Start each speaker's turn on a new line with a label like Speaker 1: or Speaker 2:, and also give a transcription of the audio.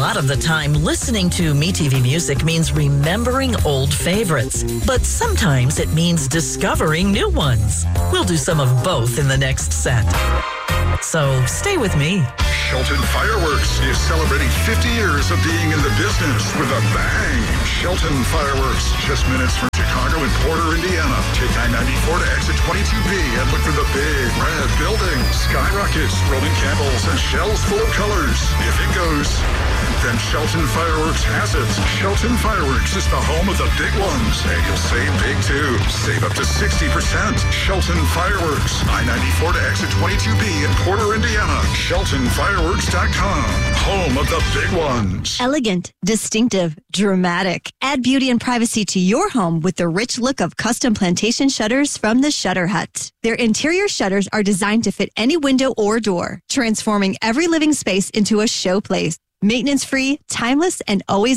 Speaker 1: lot of the time, listening to MeTV Music means remembering old favorites, but sometimes it means discovering new ones. We'll do some of both in the next set. So stay with me.
Speaker 2: Shelton Fireworks is celebrating 50 years of being in the business with a bang. Shelton Fireworks, just minutes from Chicago and Porter, Indiana. Take I-94 to exit 22B and look for the big red building, skyrockets, Roman candles, and shells full of colors. If it goes, then Shelton Fireworks has it. Shelton Fireworks is the home of the big ones, and you'll save big too. Save up to 60%. Shelton Fireworks, I-94 to exit 22B in Porter, Indiana. SheltonFireworks.com, home of the big ones.
Speaker 3: Elegant, distinctive, dramatic. Add beauty and privacy to your home with the rich look of custom plantation shutters from the Shutter Hut. Their interior shutters are designed to fit any window or door, transforming every living space into a showplace. Maintenance-free, timeless, and always